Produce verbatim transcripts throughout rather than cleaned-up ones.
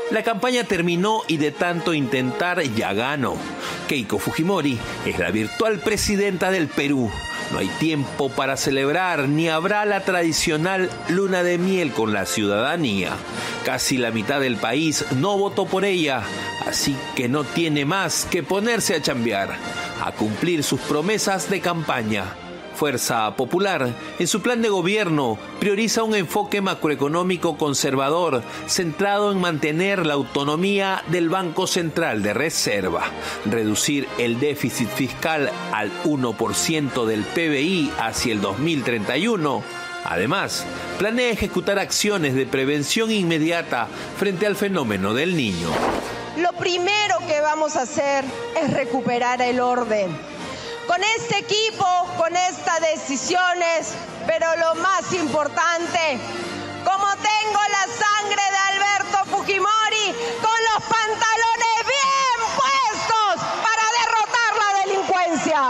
La campaña terminó y de tanto intentar ya ganó. Keiko Fujimori es la virtual presidenta del Perú. No hay tiempo para celebrar, ni habrá la tradicional luna de miel con la ciudadanía. Casi la mitad del país no votó por ella, así que no tiene más que ponerse a chambear, a cumplir sus promesas de campaña. Fuerza Popular, en su plan de gobierno, prioriza un enfoque macroeconómico conservador, centrado en mantener la autonomía del Banco Central de Reserva, reducir el déficit fiscal al uno por ciento del P B I hacia el dos mil treinta y uno. Además, planea ejecutar acciones de prevención inmediata frente al fenómeno del Niño. Lo primero que vamos a hacer es recuperar el orden. Con este equipo, con estas decisiones, pero lo más importante, como tengo la sangre de Alberto Fujimori, con los pantalones bien puestos para derrotar la delincuencia.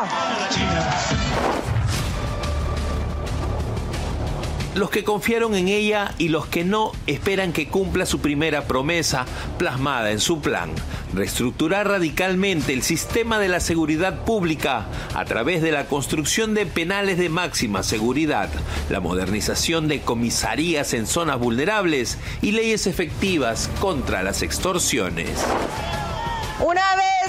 Los que confiaron en ella y los que no esperan que cumpla su primera promesa plasmada en su plan: reestructurar radicalmente el sistema de la seguridad pública a través de la construcción de penales de máxima seguridad, la modernización de comisarías en zonas vulnerables y leyes efectivas contra las extorsiones. Una vez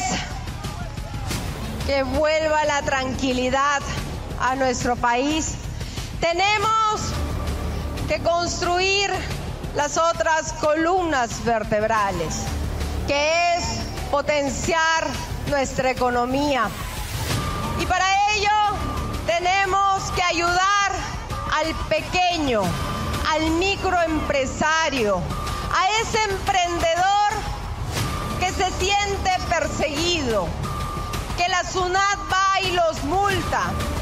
que vuelva la tranquilidad a nuestro país, tenemos que construir las otras columnas vertebrales, que es potenciar nuestra economía. Y para ello tenemos que ayudar al pequeño, al microempresario, a ese emprendedor que se siente perseguido, que la SUNAT va y los multa.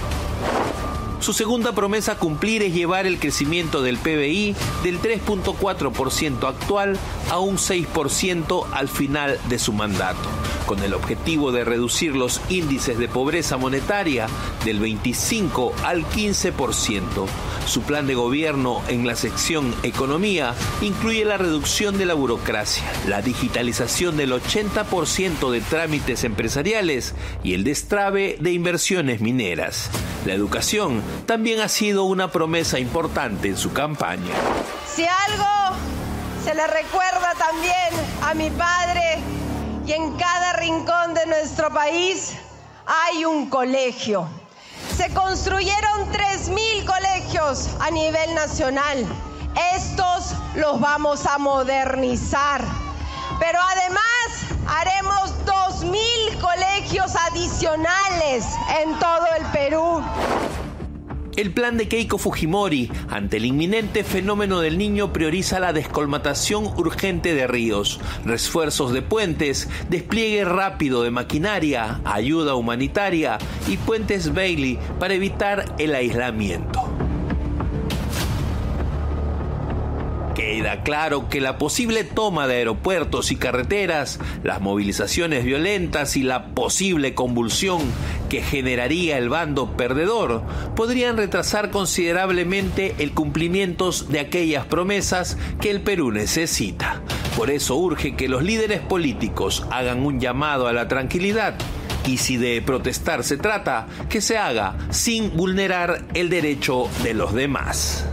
Su segunda promesa a cumplir es llevar el crecimiento del P B I del tres punto cuatro por ciento actual a un seis por ciento al final de su mandato, con el objetivo de reducir los índices de pobreza monetaria del veinticinco al quince por ciento. Su plan de gobierno en la sección Economía incluye la reducción de la burocracia, la digitalización del ochenta por ciento de trámites empresariales y el destrabe de inversiones mineras. La educación también ha sido una promesa importante en su campaña. Si algo se le recuerda también a mi padre, y en cada rincón de nuestro país hay un colegio. Se construyeron tres mil colegios a nivel nacional. Estos los vamos a modernizar. Pero además haremos dos mil colegios adicionales en todo el Perú. El plan de Keiko Fujimori ante el inminente fenómeno del Niño prioriza la descolmatación urgente de ríos, refuerzos de puentes, despliegue rápido de maquinaria, ayuda humanitaria y puentes Bailey para evitar el aislamiento. Queda claro que la posible toma de aeropuertos y carreteras, las movilizaciones violentas y la posible convulsión que generaría el bando perdedor podrían retrasar considerablemente el cumplimiento de aquellas promesas que el Perú necesita. Por eso urge que los líderes políticos hagan un llamado a la tranquilidad y, si de protestar se trata, que se haga sin vulnerar el derecho de los demás.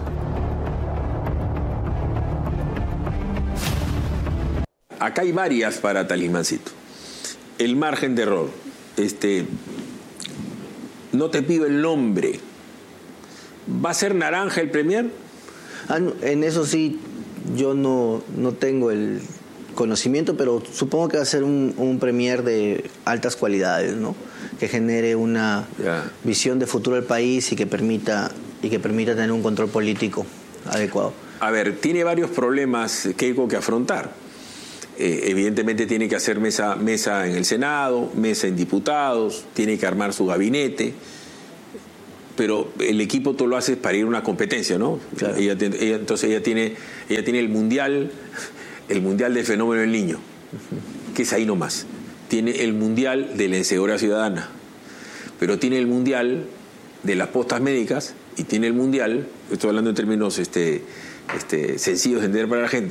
Acá hay varias para Talismancito. El margen de error. Este, no te pido el nombre. ¿Va a ser naranja el premier? Ah, no, en eso sí, yo no, no tengo el conocimiento, pero supongo que va a ser un, un premier de altas cualidades, ¿no? Que genere una yeah. visión de futuro del país y que permita, y que permita tener un control político adecuado. A ver, tiene varios problemas Keiko que afrontar. Eh, evidentemente tiene que hacer mesa, mesa en el Senado, mesa en diputados, tiene que armar su gabinete, pero el equipo todo lo hace para ir a una competencia, ¿no? Claro. Ella, ella, entonces ella tiene, ella tiene el mundial, el mundial del fenómeno del niño, que es ahí nomás. Tiene el mundial de la inseguridad ciudadana, pero tiene el mundial de las postas médicas y tiene el mundial, estoy hablando en términos este, este, sencillos de entender para la gente,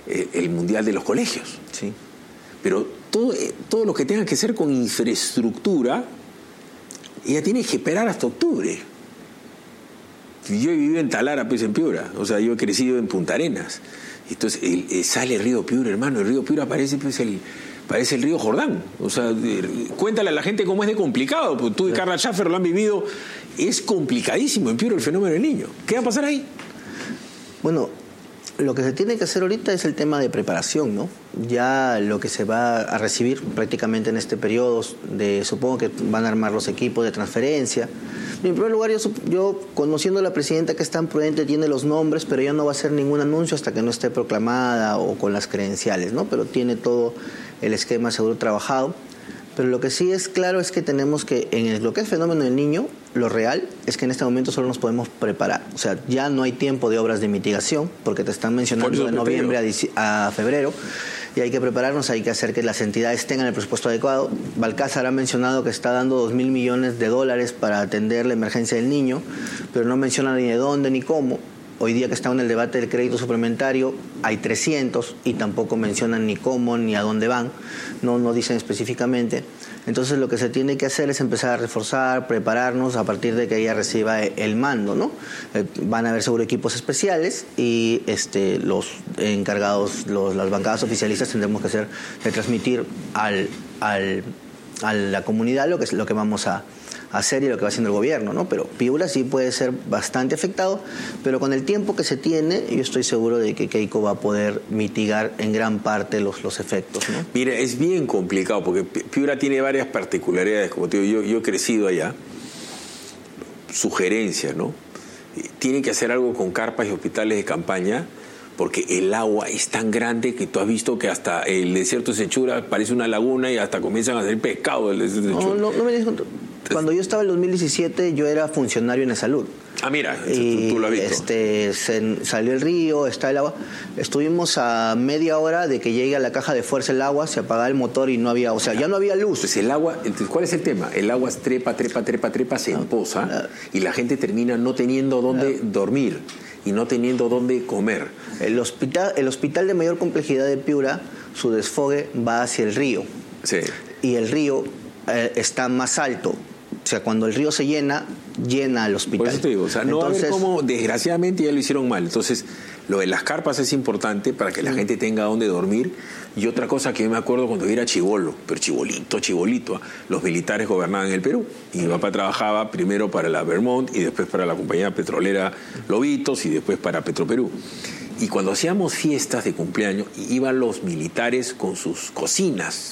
el, el Mundial de los Colegios. Sí. Pero todo, todo lo que tenga que ver con infraestructura, ella tiene que esperar hasta octubre. Yo he vivido en Talara, pues en Piura, o sea, yo he crecido en Punta Arenas. Entonces el, el, sale el río Piura, hermano, el río Piura parece pues el, parece el río Jordán. O sea, de, cuéntale a la gente cómo es de complicado, pues tú y Carla Schaffer lo han vivido. Es complicadísimo en Piura el fenómeno del niño. ¿Qué va a pasar ahí? Bueno, lo que se tiene que hacer ahorita es el tema de preparación, ¿no? Ya lo que se va a recibir prácticamente en este periodo, de, supongo que van a armar los equipos de transferencia. En primer lugar, yo, yo conociendo a la presidenta, que es tan prudente, tiene los nombres, pero ella no va a hacer ningún anuncio hasta que no esté proclamada o con las credenciales, ¿no? Pero tiene todo el esquema seguro trabajado. Pero lo que sí es claro es que tenemos que, en el, lo que es fenómeno del niño, lo real es que en este momento solo nos podemos preparar. O sea, ya no hay tiempo de obras de mitigación, porque te están mencionando de noviembre a, a febrero, y hay que prepararnos, hay que hacer que las entidades tengan el presupuesto adecuado. Balcázar ha mencionado que está dando dos mil millones de dólares para atender la emergencia del niño, pero no menciona ni de dónde ni cómo. Hoy día que está en el debate del crédito suplementario hay trescientos y tampoco mencionan ni cómo ni a dónde van, no, no dicen específicamente. Entonces lo que se tiene que hacer es empezar a reforzar, prepararnos a partir de que ella reciba el mando, ¿no? Eh, van a haber seguro equipos especiales y este, los encargados, los, las bancadas oficialistas tendremos que hacer de transmitir al, al, a la comunidad lo que, lo que vamos a hacer y lo que va haciendo el gobierno, ¿no? Pero Piura sí puede ser bastante afectado, pero con el tiempo que se tiene, yo estoy seguro de que Keiko va a poder mitigar en gran parte los, los efectos, ¿no? Mira, es bien complicado porque Piura tiene varias particularidades, como te digo, yo, yo he crecido allá. Sugerencias, ¿no? Tienen que hacer algo con carpas y hospitales de campaña, porque el agua es tan grande que tú has visto que hasta el desierto de Sechura parece una laguna y hasta comienzan a hacer pescado del desierto de Sechura. No, no, no me digas. Cuando yo estaba en dos mil diecisiete, yo era funcionario en la salud. Ah, mira, y tú, tú lo has visto. Este, se, salió el río, está el agua. Estuvimos a media hora de que llegue a la caja de fuerza el agua, se apagaba el motor y no había, o sea, ya no había luz. Entonces el agua, entonces, ¿cuál es el tema? El agua trepa, trepa, trepa, trepa, se empoza ah, y la gente termina no teniendo dónde ah, dormir y no teniendo dónde comer. El hospital, el hospital de mayor complejidad de Piura, su desfogue va hacia el río. Sí. Y el río eh, está más alto. O sea, cuando el río se llena, llena al hospital. Por eso te digo, o sea, no Entonces, va a ver cómo, desgraciadamente ya lo hicieron mal. Entonces, lo de las carpas es importante para que la gente tenga dónde dormir. Y otra cosa que yo me acuerdo cuando yo era chibolo, pero chibolito, chibolito, los militares gobernaban el Perú. Y mi papá trabajaba primero para la Vermont y después para la compañía petrolera Lobitos y después para Petroperú. Y cuando hacíamos fiestas de cumpleaños, iban los militares con sus cocinas.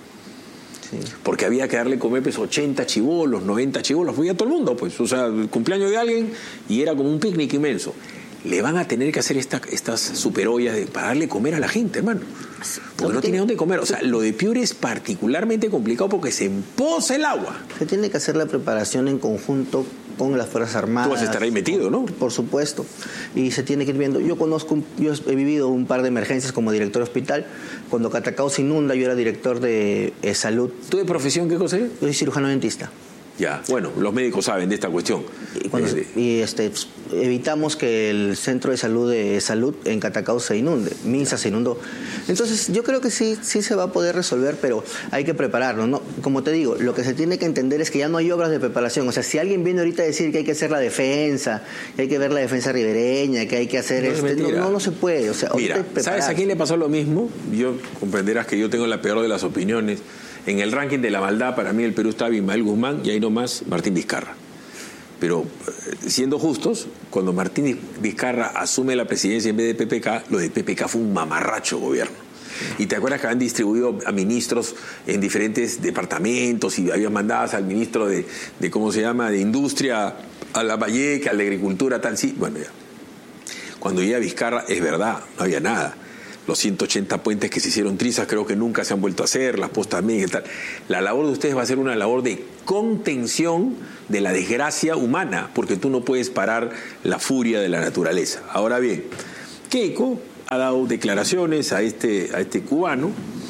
Sí. Porque había que darle comer pues ochenta chibolos, noventa chibolos, fue a todo el mundo, pues, o sea, el cumpleaños de alguien y era como un picnic inmenso. Le van a tener que hacer esta, estas superollas de, para darle comer a la gente, hermano. Porque no tiene dónde comer. O sea, lo de Piura es particularmente complicado porque se empoza el agua. Se tiene que hacer la preparación en conjunto con las Fuerzas Armadas. Tú vas a estar ahí metido, ¿no? Por supuesto. Y se tiene que ir viendo. Yo conozco, yo he vivido un par de emergencias como director de hospital. Cuando Catacao se inunda, yo era director de eh, salud. ¿Tú de profesión qué cosa eres? Yo soy cirujano dentista. Ya, bueno, los médicos saben de esta cuestión. Y, cuando, eh, y este, evitamos que el centro de salud de salud en Catacao se inunde. Minsa se inundó. Entonces, yo creo que sí, sí se va a poder resolver, pero hay que prepararlo, ¿no? Como te digo, lo que se tiene que entender es que ya no hay obras de preparación. O sea, si alguien viene ahorita a decir que hay que hacer la defensa, que hay que ver la defensa ribereña, que hay que hacer no este... No, no, no se puede. O sea, mira, ¿sabes a quién le pasó lo mismo? Yo comprenderás que yo tengo la peor de las opiniones. En el ranking de la maldad, para mí el Perú está Abimael Guzmán y ahí nomás Martín Vizcarra. Pero, siendo justos, cuando Martín Vizcarra asume la presidencia en vez de P P K, lo de P P K fue un mamarracho gobierno. Y te acuerdas que habían distribuido a ministros en diferentes departamentos y habían mandado al ministro de, de ¿cómo se llama?, de Industria, a la Valleca, al de Agricultura, tal, sí. Bueno, ya. Cuando llega Vizcarra, es verdad, no había nada. Los ciento ochenta puentes que se hicieron trizas creo que nunca se han vuelto a hacer, las postas médicas y tal. La labor de ustedes va a ser una labor de contención de la desgracia humana, porque tú no puedes parar la furia de la naturaleza. Ahora bien, Keiko ha dado declaraciones a este, a este cubano,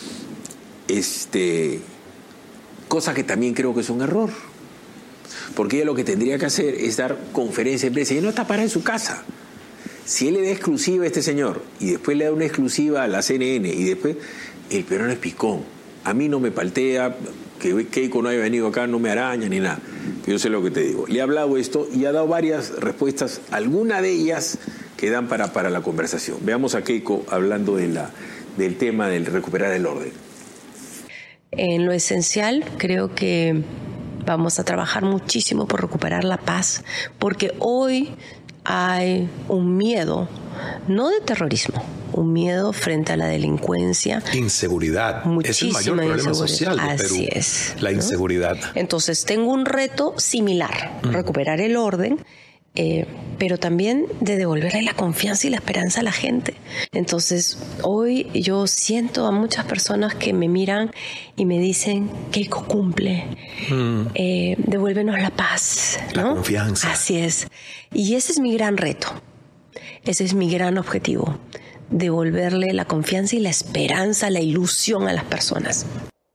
este, cosa que también creo que es un error, porque ella lo que tendría que hacer es dar conferencia de prensa. Ella no está parada en su casa. Si él le da exclusiva a este señor y después le da una exclusiva a la C N N y después, el peruano es picón. A mí no me paltea, que Keiko no haya venido acá, no me araña ni nada. Yo sé lo que te digo. Le he hablado esto y ha dado varias respuestas, alguna de ellas que dan para, para la conversación. Veamos a Keiko hablando de la, del tema del recuperar el orden. En lo esencial, creo que vamos a trabajar muchísimo por recuperar la paz, porque hoy hay un miedo, no de terrorismo, un miedo frente a la delincuencia. Inseguridad. Es el mayor problema social de Perú. Así es. La ¿no? inseguridad. Entonces tengo un reto similar, mm. recuperar el orden, eh, pero también de devolverle la confianza y la esperanza a la gente. Entonces hoy yo siento a muchas personas que me miran y me dicen, Keiko, cumple, mm. eh, devuélvenos la paz, la ¿no? confianza. Así es. Y ese es mi gran reto, ese es mi gran objetivo, devolverle la confianza y la esperanza, la ilusión a las personas.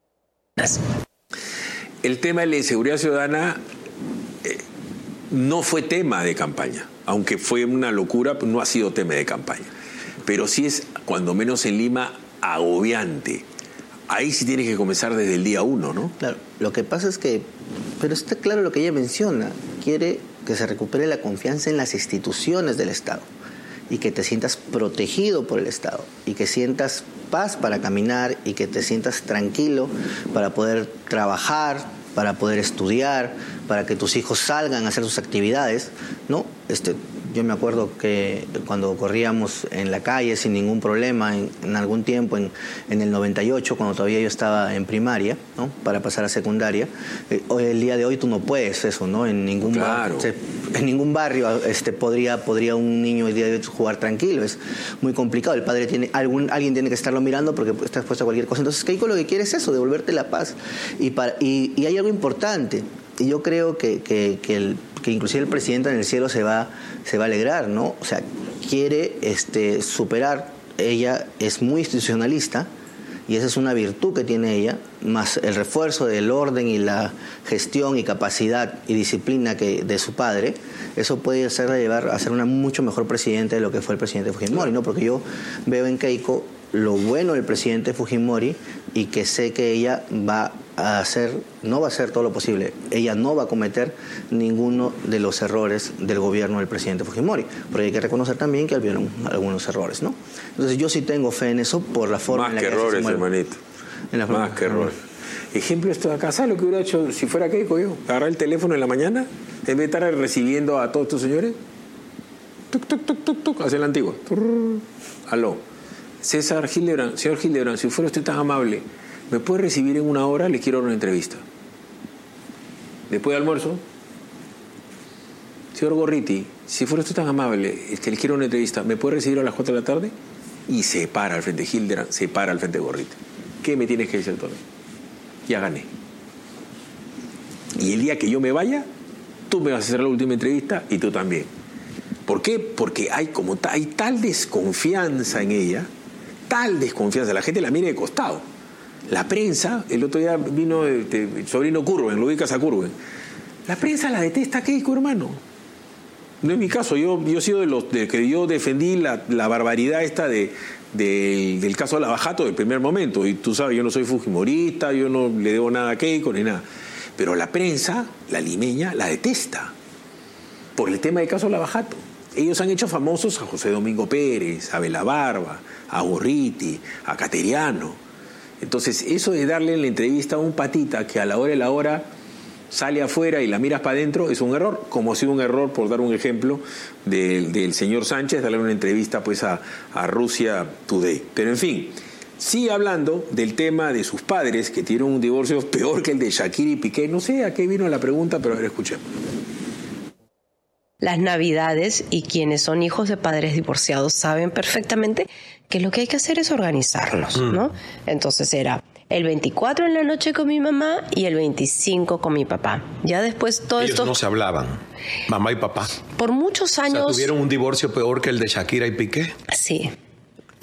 El tema de la inseguridad ciudadana eh, no fue tema de campaña, aunque fue una locura, no ha sido tema de campaña. Pero sí es, cuando menos en Lima, agobiante. Ahí sí tienes que comenzar desde el día uno, ¿no? Claro, lo que pasa es que, pero está claro lo que ella menciona, quiere que se recupere la confianza en las instituciones del Estado y que te sientas protegido por el Estado y que sientas paz para caminar y que te sientas tranquilo para poder trabajar, para poder estudiar, para que tus hijos salgan a hacer sus actividades, ¿no? Este, yo me acuerdo que cuando corríamos en la calle sin ningún problema, en, en algún tiempo, en, en el noventa y ocho, cuando todavía yo estaba en primaria, ¿no? Para pasar a secundaria, eh, hoy, el día de hoy tú no puedes eso, ¿no? En ningún, claro. bar, en ningún barrio este, podría, podría un niño el día de hoy jugar tranquilo, es muy complicado. El padre tiene, algún, alguien tiene que estarlo mirando porque está expuesto a cualquier cosa. Entonces, Keiko lo que quiere es eso, devolverte la paz. Y, para, y, y hay algo importante, y yo creo que, que, que, el, que inclusive el presidente en el cielo se va, se va a alegrar, ¿no? O sea, quiere este, superar, ella es muy institucionalista, y esa es una virtud que tiene ella, más el refuerzo del orden y la gestión y capacidad y disciplina que de su padre, eso puede hacerla llevar a ser una mucho mejor presidenta de lo que fue el presidente Fujimori, ¿no? Porque yo veo en Keiko lo bueno del presidente Fujimori y que sé que ella va a hacer, no va a hacer todo lo posible, ella no va a cometer ninguno de los errores del gobierno del presidente Fujimori, pero hay que reconocer también que hubieron algunos errores, ¿no? Entonces yo sí tengo fe en eso por la forma Más en la que, que errores, se hermanito. En la Más que errores. Ejemplo, esto de acá, ¿sabes lo que hubiera hecho si fuera Keiko yo? Agarrar el teléfono en la mañana, en vez de estar recibiendo a todos estos señores, tuc, tuc, tuc, tuc, tuc, hacia la antigua. Turr, aló. César Hildebrand, señor Hildebrand, si fuera usted tan amable, ¿me puede recibir en una hora? Le quiero dar una entrevista. Después de almuerzo, señor Gorriti, si fuera usted tan amable, este, le quiero una entrevista, ¿me puede recibir a las cuatro de la tarde? Y se para al frente de Hildebrand, se para al frente de Gorriti. ¿Qué me tienes que decir, Tony? Ya gané. Y el día que yo me vaya, tú me vas a hacer la última entrevista y tú también. ¿Por qué? Porque hay, como ta, hay tal desconfianza en ella, tal desconfianza, la gente la mira de costado. La prensa, el otro día vino el, el sobrino Curwen, lo ubicas a Curwen. La prensa la detesta a Keiko, hermano. No es mi caso, yo, yo he sido de los de que yo defendí la, la barbaridad esta de, de, del caso de Lavajato del primer momento. Y tú sabes, yo no soy fujimorista, yo no le debo nada a Keiko ni nada. Pero la prensa, la limeña, la detesta por el tema del caso de Lavajato. Ellos han hecho famosos a José Domingo Pérez, a Belabarba, a Gorriti, a Cateriano. Entonces, eso de darle en la entrevista a un patita que a la hora de la hora sale afuera y la miras para adentro es un error, como ha sido un error, por dar un ejemplo, del, del señor Sánchez, darle una entrevista pues a, a Rusia Today. Pero en fin, sigue hablando del tema de sus padres que tienen un divorcio peor que el de Shakira y Piqué. No sé a qué vino la pregunta, pero a ver, escuchemos. Las Navidades, y quienes son hijos de padres divorciados saben perfectamente que lo que hay que hacer es organizarnos, mm. ¿no? Entonces era el veinticuatro en la noche con mi mamá y el veinticinco con mi papá. Ya después todo Ellos esto... no se hablaban, mamá y papá. Por muchos años... O sea, ¿tuvieron un divorcio peor que el de Shakira y Piqué? Sí.